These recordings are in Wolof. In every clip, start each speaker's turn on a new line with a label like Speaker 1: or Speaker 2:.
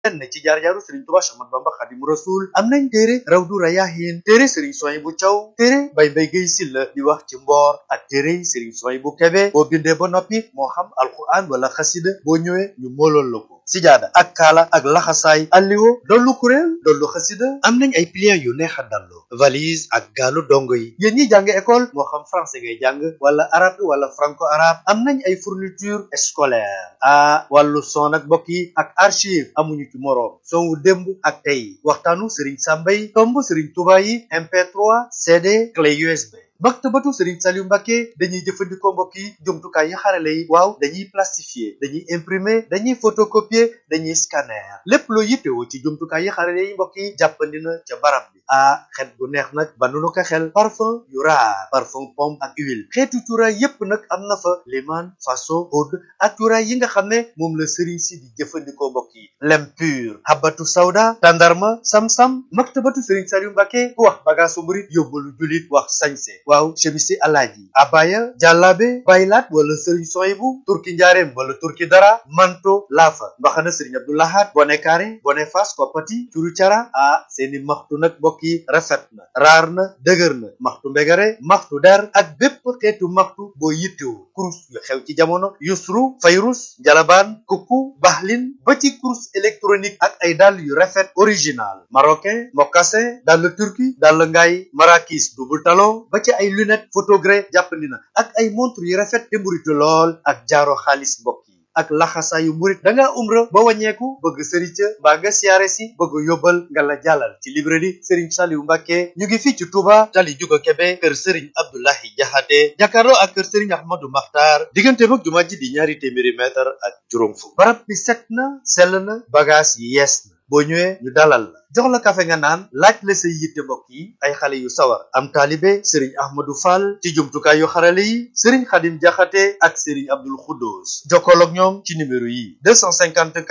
Speaker 1: benn ci jaar-jaaru Serigne Touba Cheikh Ahmadou Bamba Khadimu Rasul am nañ téere Rawdu Rayaahin téere Serigne Souhaïbou Thiaw téere Baye Mbaye Guèye Sylla di wax ci mboor ak téere Serigne Souhaïbou Kébé boo bindee ba noppi moo xam alquran wala xasida boo ñëwee ñu moolool la ko sijaada ak kaala ak laxasaay alliwo dollu kuréel dollu xasida am nañ ay pliants yu neex a dallu valise ak gaalu dongo yi yéen ñi jàng école moo xam français ngay jàng wala arabe wala franco arabe am nañ ay fourniture scolaire wàllu son ak mbokk yi ak archive amuñu ci moroom son wu démb ak tey waxtaanu Serigne Samba yi tomb Serigne Touba yi MP3 CD clé USB maktabatu Serigne Saliou Mbacké dañuy jëfandikoo mbokk yi jumtukaay yi xarale yi waaw dañuy plastifier dañuy imprimer dañuy photocopier dañuy scanner lépp loo yittewoo ci jumtukaay yi xarale yi mbokk yi jàppandi na ca barab bi xet gu neex nag ba nu ko xel parfum yu raar parfum pomme ak huile xeetu cuuraay yépp nag am na fa liman faso oud ak cuuraay yi nga xam ne moom la Serigne si di jëfandikoo mbokk yi lem pur habatu sawda tandarma sam-sam maktabatu Serigne Saliou Mbacké ku wax bagaasu murit yóbbalu julit wax sañse waaw chemisi alaaji abaya jàllaabe baylaat wala Serigne Souhaïbou turki njaareem wala turki dara manto laafa mbaxana Serigne Abdou Lahad bone kaare bone fas koppati curu cara seeni maxtu nag mbokk yi rafet na raar na dëgër na maxtu mbegare maxtu der ak bépp xeetu maxtu boo yittewu kurus yu xew ci jamono yusru fayrus jalabaan kukku baxlin ba ci kurus électronique ak ay dàll yu rafet original marocain mocassin dàll turki dàll ngaay marakis double talon ba ci ay lunette photogré jàppandi na ak ay montre yu rafet te mburitu lool ak jaaro xaalis mbokk yi ak laxasaayu murit da ngaa umra ba wàññeeku bëgg sëriñ ca mbaa nga siyaare si bëgg yóbbal nga la jàllal ci librairie Serigne Saliou Mbacké ñu ngi fii ci Touba tali juga Kébé kër Serigne Abdoulahi Jaxate jàkkaarloo ak kër Serigne Ahmadou Makhtar diggante mag jumaa ji di 200 mètre ak juróom fukk barab bi set na sell na bagage yi yees na boo ñëwee ñu dalal la jox la kafe nga naan laaj la say yitte mbokk yi ay xale yu sawar am taalibe Serigne Ahmadou Fall ci jumtukaay yu xarale yi Serigne Khadim Diakhaté ak Serigne Abdoul Khoudous jokkool ak ñoom ci numéro yi 254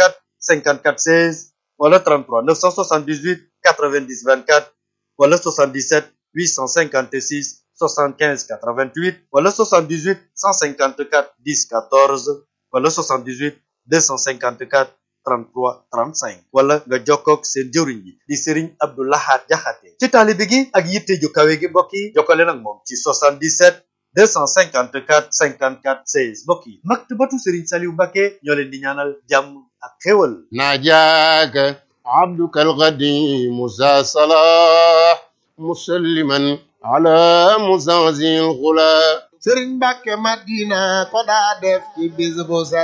Speaker 1: 54 16 wala 33 978 90 24 wala 77 856 75 88 wala 78 154 10 14 wala 78 254 33 35 wala nga jokkoog seen jëwriñ bi di Serigne Abdou Lahad Diakhaté ci taalibe gi ak yitte ju kawe gi mbokk yi jokkale nag moom ci 77 254 54 16 mbokk yi maktabatu Serigne Saliou Mbacké ñoo leen di ñaanal jàmm ak xéwal
Speaker 2: najaaka abduka alqadim musa salah musalliman ala muzazil ghula
Speaker 3: Serigne Mbacké Madina ko daa def ci bis bu set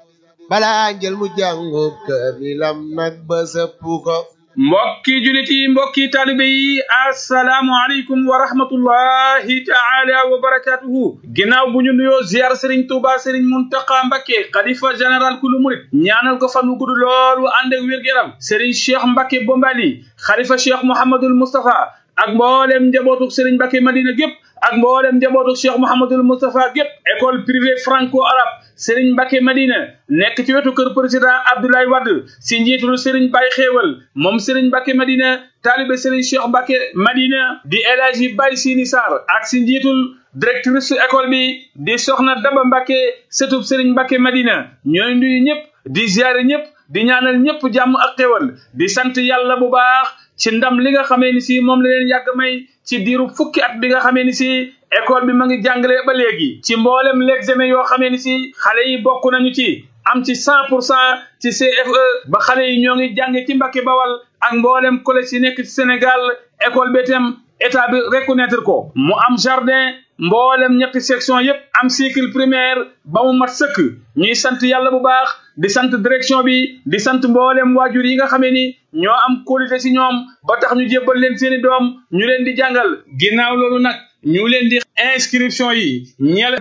Speaker 3: balaa njël mu jàngub kaamilam nag ba sëpp ko
Speaker 4: mbokki julit yi mbokki taalibe yi assalaamu aleykum wa rahmatullahi taala wa barakatuhu ginnaaw bu ñu nuyoo ziar Serigne Touba Serigne Mountakha Mbacké xalifa général kulu murit ñaanal ko fan wu gudd loolu ànd ak wér-gu-yaram Serigne Cheikh Mbacké Bombali xalifa Cheikh Mouhamadoul Moustapha ak mboolem njabootuk Serigne Mbacké Madina gépp ak mboolem njabootuk Cheikh Mouhamadoul Moustapha gépp école privée franco-arabe Serigne Mbacké Madina nekk ci wetu kër président Abdoulaye Wade si njiitul Serigne Baye Xéewal moom Serigne Mbacké Madina taalibe Serigne Cheikh Mbacké Madina di El Hadji Baye Sini Sarr ak si njiitul directrice école bi di Soxna Daba Mbacké sëtub Serigne Mbacké Madina ñooy nuyu ñëpp di ziare ñëpp di ñaanal ñëpp jàmm ak xéewal di sant yàlla bu baax ci ndam li nga xamee ni si moom la leen yàgg may ci diiru fukki at bi nga xamee ni si école bi ma ngi jàngale ba léegi ci mboolem l'examen yoo xamee ni si xale yi bokk nañu ci am ci 100% ci CFE ba xale yi ñoo ngi jànge ci Mbacké Bawal ak mboolem collège yi nekk ci Sénégal école bi itam état bi reconnaître ko mu am jardin mboolem ñetti section yépp am cycle primaire ba mu mat sëkk ñuy sant yàlla bu baax di sant direction bi di sant mboolem waajur yi nga xamee ni ñoo am qualité ci ñoom ba tax ñu jébbal leen seeni doom ñu leen di jàngal ginnaaw loolu nag ñu leen di inscription yi ñeel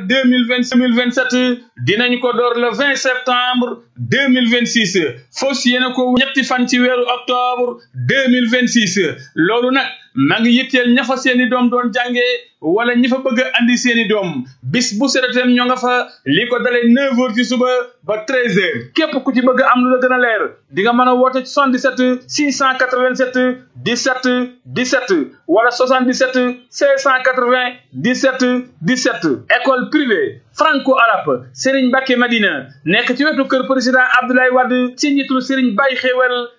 Speaker 4: 2027 dinañ ko door le 20 septembre 2026 fos yéena ko ñetti fan ci weeru octobre 2026 loolu nag ma ngi yitteel ña fa seeni doom doon jàngee wala ñi fa bëgg a andi seeni doom bis bu seretem ñoo nga fa li ko dalee 9h ci suba ba 13h képp ku ci bëgg am lu la gën a leer di nga mën a woote 77 687 17 17 wala 77 680 17 17 école privée franco-arabe Serigne Mbacké Madina nekk ci wetu kër président Abdoulaye Wade ci njiitul Serigne Baye Xéewal